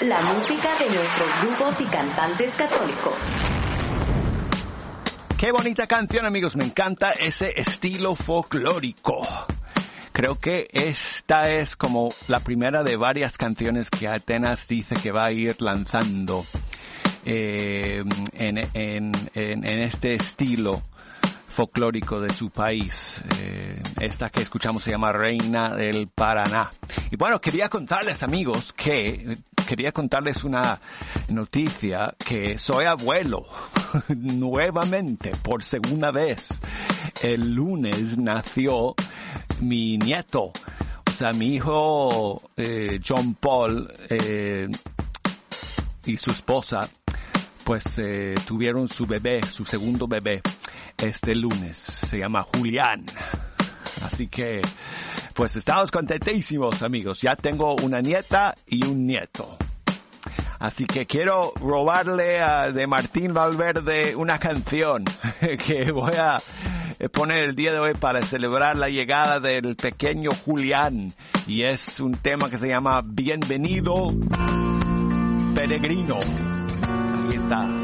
la música de nuestros grupos y cantantes católicos. Qué bonita canción, amigos. Me encanta ese estilo folclórico. Creo que esta es como la primera de varias canciones que Atenas dice que va a ir lanzando en este estilo folclórico de su país. Esta que escuchamos se llama Reina del Paraná. Y bueno, quería contarles, amigos, quería contarles una noticia, que soy abuelo nuevamente, por segunda vez. El lunes nació mi nieto, o sea, mi hijo John Paul y su esposa, pues tuvieron su bebé, su segundo bebé, este lunes. Se llama Julián. Así que, pues estamos contentísimos, amigos. Ya tengo una nieta y un nieto. Así que quiero robarle de Martín Valverde una canción que voy a poner el día de hoy para celebrar la llegada del pequeño Julián. Y es un tema que se llama Bienvenido Peregrino. Ahí está.